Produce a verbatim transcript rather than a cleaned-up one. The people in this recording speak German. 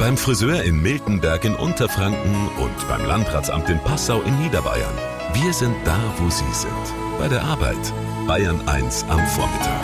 Beim Friseur in Miltenberg in Unterfranken und beim Landratsamt in Passau in Niederbayern. Wir sind da, wo Sie sind. Bei der Arbeit. Bayern eins am Vormittag.